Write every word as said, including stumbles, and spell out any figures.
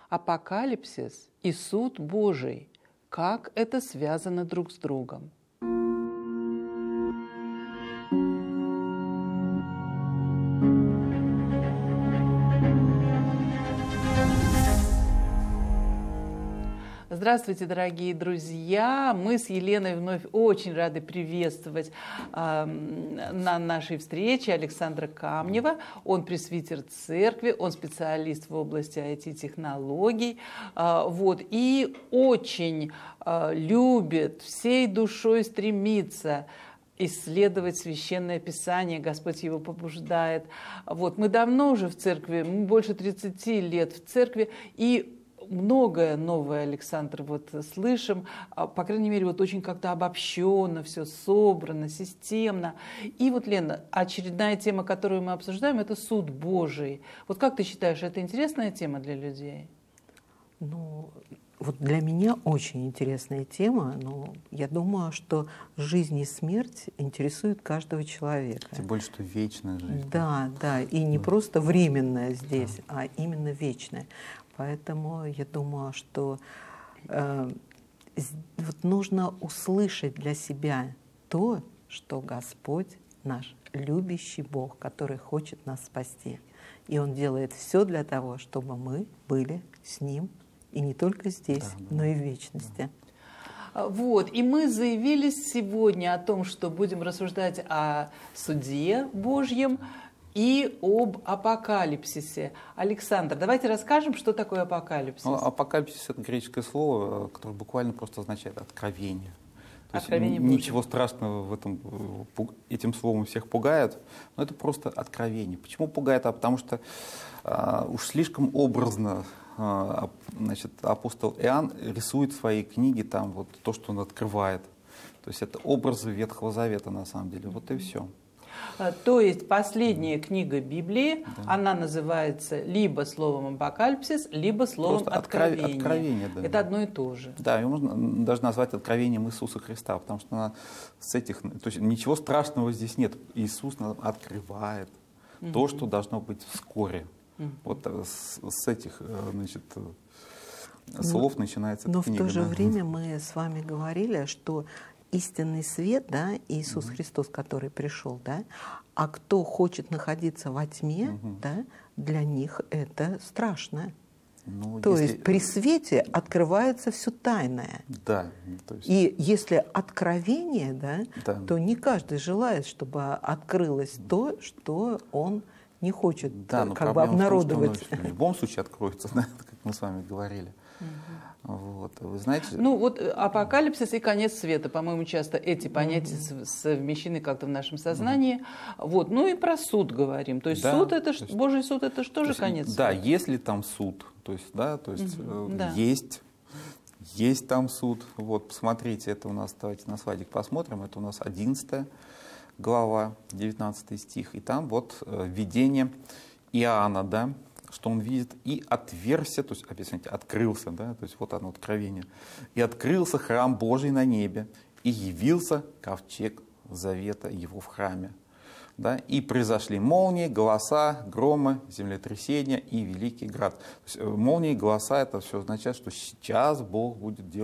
Апокалипсис и суд Божий. Как это связано друг с другом? Здравствуйте, дорогие друзья! Мы с Еленой вновь очень рады приветствовать э, на нашей встрече Александра Камнева. Он пресвитер церкви, он специалист в области ай ти-технологий. Э, вот, и очень э, любит, всей душой стремится исследовать Священное Писание, Господь его побуждает. Вот, мы давно уже в церкви, мы больше тридцати лет в церкви, и многое новое, Александр, вот слышим, по крайней мере, вот очень как-то обобщенно, все собрано, системно. И вот, Лена, очередная тема, которую мы обсуждаем, это суд Божий. Вот как ты считаешь, это интересная тема для людей? Ну, вот для меня очень интересная тема, но я думаю, что жизнь и смерть интересуют каждого человека. Тем более, что вечная жизнь. Да, да, и не просто временная здесь, а именно вечная. Поэтому я думаю, что э, вот нужно услышать для себя то, что Господь наш любящий Бог, который хочет нас спасти. И Он делает все для того, чтобы мы были с Ним, и не только здесь, да, да, но и в вечности. Да. Вот, и мы заявили сегодня о том, что будем рассуждать о суде Божьем и об апокалипсисе. Александр, давайте расскажем, что такое апокалипсис. Ну, апокалипсис — это греческое слово, которое буквально просто означает откровение. То откровение есть ничего страшного в этом, этим словом всех пугает, но это просто откровение. Почему пугает? А потому что а, уж слишком образно а, значит, апостол Иоанн рисует в своей книге там вот то, что он открывает. То есть это образы Ветхого Завета на самом деле. Вот и все. То есть последняя книга Библии, да, она называется либо словом апокалипсис, либо словом просто откровение. откровение, да. Это одно и то же. Да, и можно даже назвать откровением Иисуса Христа, потому что она с этих, то есть ничего страшного здесь нет. Иисус нам открывает угу. то, что должно быть вскоре. Угу. Вот с, с этих, значит, слов но, начинается но книга. Но в то же да? время мы с вами говорили, что истинный свет, да, Иисус mm-hmm. Христос, который пришел, да, а кто хочет находиться во тьме, mm-hmm. да, для них это страшно. Ну, то если... есть при свете открывается все тайное. Да. То есть... И если откровение, да, да, то не каждый желает, чтобы открылось то, что он не хочет да, как бы обнародовать. Том, что в любом случае откроется, да, как мы с вами говорили. Mm-hmm. Вот, вы знаете... Ну вот апокалипсис и конец света, по-моему, часто эти понятия mm-hmm. совмещены как-то в нашем сознании. Mm-hmm. Вот, ну и про суд говорим. То есть да, суд это, есть, Божий суд это же тоже конец света. Да, если там суд, то есть, да, то есть mm-hmm. э, да. есть, есть там суд. Вот, посмотрите, это у нас, давайте на слайдик посмотрим, это у нас одиннадцатая глава, девятнадцатый стих. И там вот э, видение Иоанна, да, что он видит, и отверзся, то есть, объясните, открылся, да, то есть вот оно откровение, и открылся храм Божий на небе, и явился ковчег завета его в храме, да, и произошли молнии, голоса, громы, землетрясения и великий град. То есть, молнии, голоса, это все означает, что сейчас Бог будет делать